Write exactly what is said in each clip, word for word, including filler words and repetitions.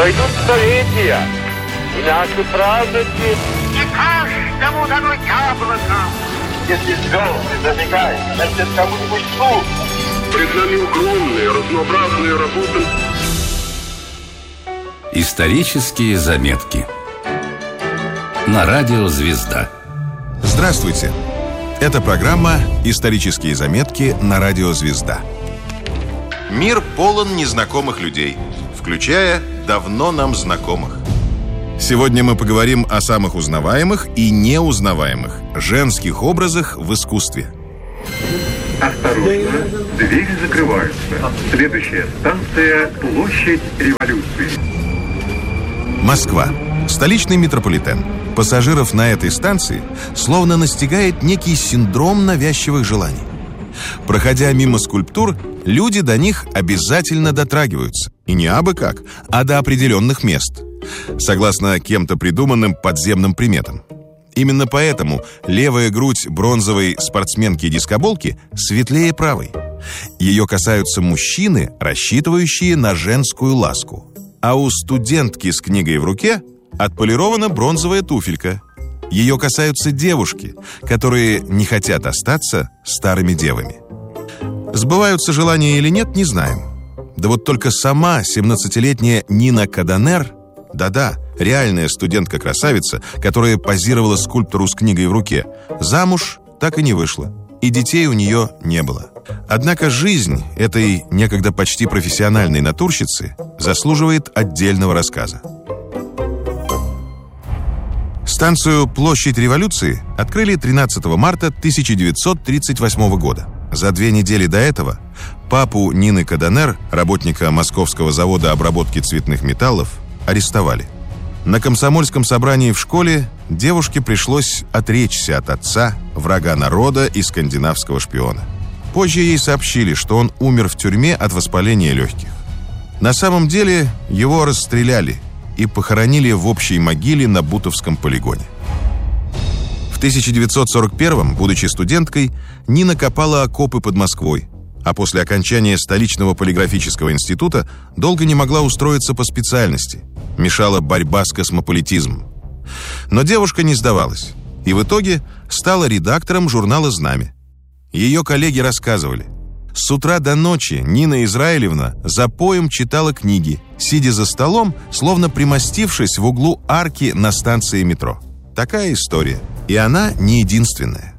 Пройдут столетия, и наши праздники... И каждому дано яблоко. Если звезды зажигают, значит, кому-нибудь суд. Пред нами огромные, разнообразные работы. Исторические заметки на радио «Звезда». Здравствуйте! Это программа «Исторические заметки» на радио «Звезда». Мир полон незнакомых людей, включая давно нам знакомых. Сегодня мы поговорим о самых узнаваемых и неузнаваемых женских образах в искусстве. Осторожно, двери закрываются. Следующая станция – Площадь Революции. Москва. Столичный метрополитен. Пассажиров на этой станции словно настигает некий синдром навязчивых желаний. Проходя мимо скульптур, люди до них обязательно дотрагиваются. И не абы как, а до определенных мест, согласно кем-то придуманным подземным приметам. Именно поэтому левая грудь бронзовой спортсменки-дискоболки светлее правой. Ее касаются мужчины, рассчитывающие на женскую ласку. А у студентки с книгой в руке отполирована бронзовая туфелька. Ее касаются девушки, которые не хотят остаться старыми девами. Сбываются желания или нет, не знаем. Да вот только сама семнадцатилетняя Нина Каданер, да-да, реальная студентка-красавица, которая позировала скульптору с книгой в руке, замуж так и не вышла, и детей у нее не было. Однако жизнь этой некогда почти профессиональной натурщицы заслуживает отдельного рассказа. Станцию «Площадь Революции» открыли тринадцатого марта тысяча девятьсот тридцать восьмого года. За две недели до этого папу Нины Каданер, работника Московского завода обработки цветных металлов, арестовали. На комсомольском собрании в школе девушке пришлось отречься от отца, врага народа и скандинавского шпиона. Позже ей сообщили, что он умер в тюрьме от воспаления легких. На самом деле его расстреляли и похоронили в общей могиле на Бутовском полигоне. В тысяча девятьсот сорок первом, будучи студенткой, Нина копала окопы под Москвой, а после окончания столичного полиграфического института долго не могла устроиться по специальности. Мешала борьба с космополитизмом. Но девушка не сдавалась и в итоге стала редактором журнала «Знамя». Ее коллеги рассказывали: с утра до ночи Нина Израилевна запоем читала книги, сидя за столом, словно примостившись в углу арки на станции метро. Такая история. И она не единственная.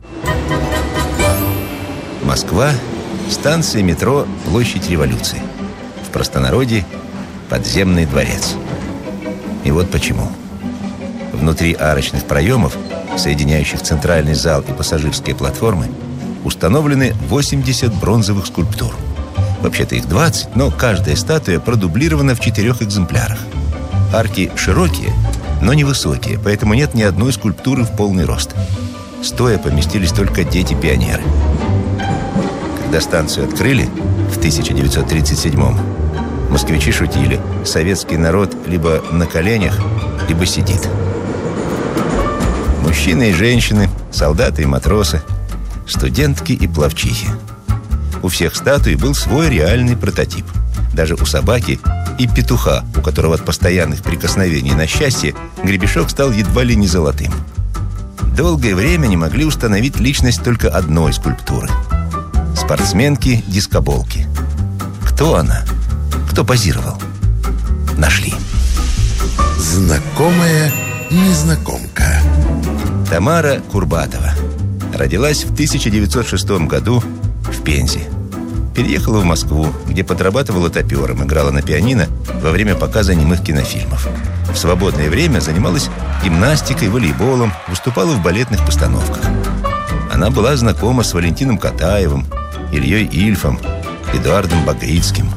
Москва. Станция метро «Площадь Революции». В простонародье «Подземный дворец». И вот почему. Внутри арочных проемов, соединяющих центральный зал и пассажирские платформы, установлены восемьдесят бронзовых скульптур. Вообще-то их двадцать, но каждая статуя продублирована в четырех экземплярах. Арки широкие, но невысокие, поэтому нет ни одной скульптуры в полный рост. Стоя поместились только дети-пионеры. Когда станцию открыли в тысяча девятьсот тридцать седьмом, москвичи шутили: советский народ либо на коленях, либо сидит. Мужчины и женщины, солдаты и матросы, студентки и пловчихи. У всех статуй был свой реальный прототип. Даже у собаки и петуха, у которого от постоянных прикосновений на счастье гребешок стал едва ли не золотым. Долгое время не могли установить личность только одной скульптуры – спортсменки-дискоболки. Кто она? Кто позировал? Нашли. Знакомая незнакомка. Тамара Курбатова. Родилась в тысяча девятьсот шестом году в Пензе. Переехала в Москву, где подрабатывала топером, играла на пианино во время показа немых кинофильмов. В свободное время занималась гимнастикой, волейболом, выступала в балетных постановках. Она была знакома с Валентином Катаевым, Ильей Ильфом, Эдуардом Багрицким.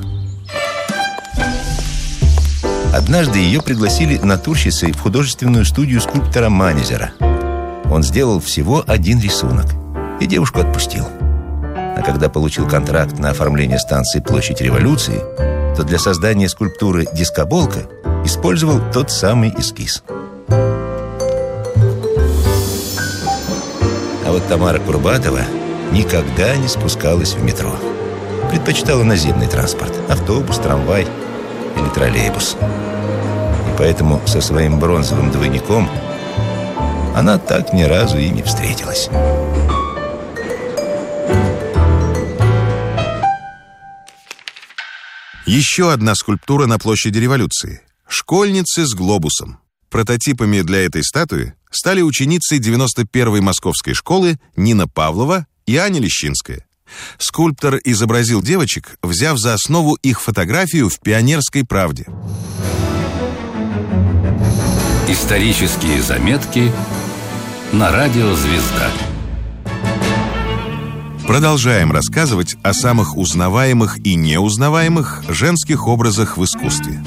Однажды ее пригласили натурщицей в художественную студию скульптора Манезера. Он сделал всего один рисунок, и девушку отпустил. А когда получил контракт на оформление станции «Площадь Революции», то для создания скульптуры «Дискоболка» использовал тот самый эскиз. А вот Тамара Курбатова никогда не спускалась в метро. Предпочитала наземный транспорт – автобус, трамвай или троллейбус. И поэтому со своим бронзовым двойником она так ни разу и не встретилась. Еще одна скульптура на площади Революции. Школьницы с глобусом. Прототипами для этой статуи стали ученицы девяносто первой московской школы Нина Павлова и Аня Лещинская. Скульптор изобразил девочек, взяв за основу их фотографию в «Пионерской правде». Исторические заметки на радио «Звезда». Продолжаем рассказывать о самых узнаваемых и неузнаваемых женских образах в искусстве.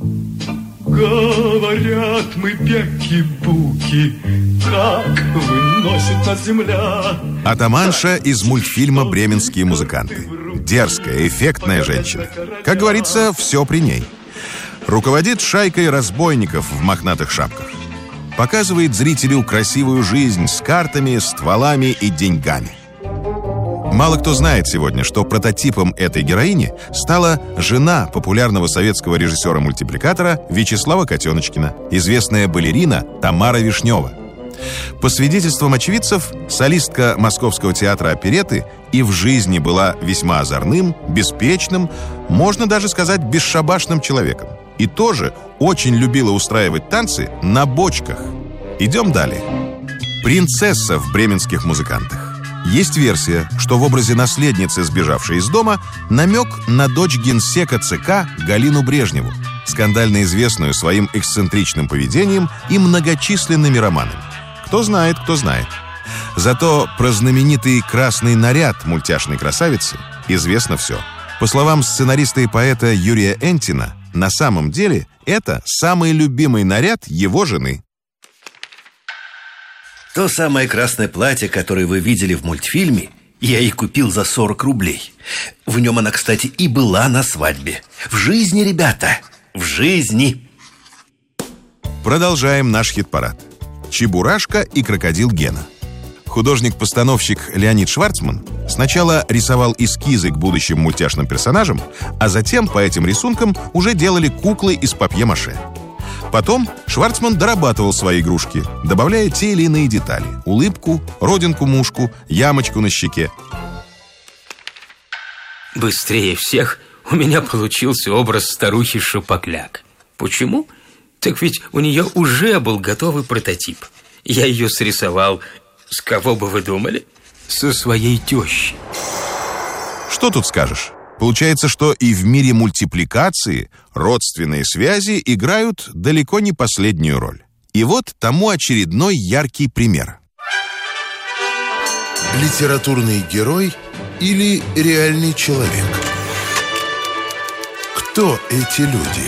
Говорят мы бяки-буки, как выносит нас земля. Атаманша из мультфильма «Бременские музыканты». Дерзкая, эффектная женщина. Как говорится, все при ней. Руководит шайкой разбойников в мохнатых шапках. Показывает зрителю красивую жизнь с картами, стволами и деньгами. Мало кто знает сегодня, что прототипом этой героини стала жена популярного советского режиссера-мультипликатора Вячеслава Котеночкина, известная балерина Тамара Вишнева. По свидетельствам очевидцев, солистка Московского театра оперетты и в жизни была весьма озорным, беспечным, можно даже сказать, бесшабашным человеком. И тоже очень любила устраивать танцы на бочках. Идем далее. Принцесса в «Бременских музыкантах». Есть версия, что в образе наследницы, сбежавшей из дома, намек на дочь генсека ЦК Галину Брежневу, скандально известную своим эксцентричным поведением и многочисленными романами. Кто знает, кто знает. Зато про знаменитый красный наряд мультяшной красавицы известно все. По словам сценариста и поэта Юрия Энтина, на самом деле это самый любимый наряд его жены. То самое красное платье, которое вы видели в мультфильме, я ей купил за сорок рублей. В нем она, кстати, и была на свадьбе. В жизни, ребята, в жизни. Продолжаем наш хит-парад. «Чебурашка и крокодил Гена». Художник-постановщик Леонид Шварцман сначала рисовал эскизы к будущим мультяшным персонажам, а затем по этим рисункам уже делали куклы из папье-маше. Потом Шварцман дорабатывал свои игрушки, добавляя те или иные детали: улыбку, родинку-мушку, ямочку на щеке. Быстрее всех у меня получился образ старухи Шапокляк. Почему? Так ведь у нее уже был готовый прототип. Я ее срисовал, с кого бы вы думали? Со своей тещей. Что тут скажешь? Получается, что и в мире мультипликации родственные связи играют далеко не последнюю роль. И вот тому очередной яркий пример. Литературный герой или реальный человек? Кто эти люди?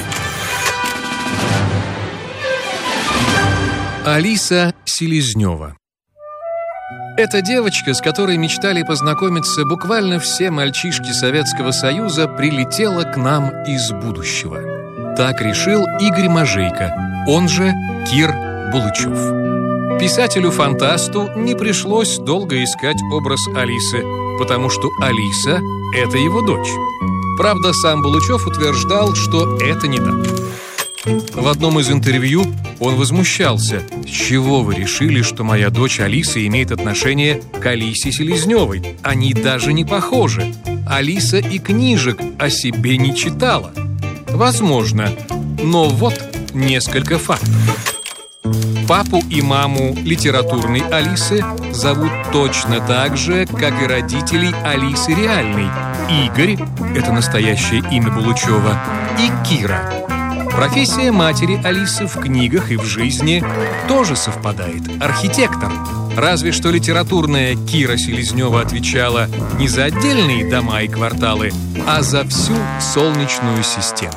Алиса Селезнева. Эта девочка, с которой мечтали познакомиться буквально все мальчишки Советского Союза, прилетела к нам из будущего. Так решил Игорь Можейко, он же Кир Булычев. Писателю-фантасту не пришлось долго искать образ Алисы, потому что Алиса — это его дочь. Правда, сам Булычев утверждал, что это не так. В одном из интервью он возмущался: «С чего вы решили, что моя дочь Алиса имеет отношение к Алисе Селезневой? Они даже не похожи. Алиса и книжек о себе не читала». Возможно, но вот несколько фактов. Папу и маму литературной Алисы зовут точно так же, как и родителей Алисы реальной. Игорь — это настоящее имя Булычева, и Кира. Профессия матери Алисы в книгах и в жизни тоже совпадает – архитектор. Разве что литературная Кира Селезнева отвечала не за отдельные дома и кварталы, а за всю Солнечную систему.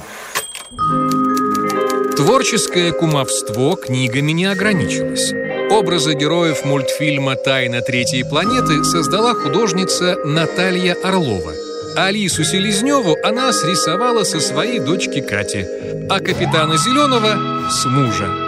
Творческое кумовство книгами не ограничилось. Образы героев мультфильма «Тайна третьей планеты» создала художница Наталья Орлова. Алису Селезневу она срисовала со своей дочки Кати, а капитана Зеленого — с мужа.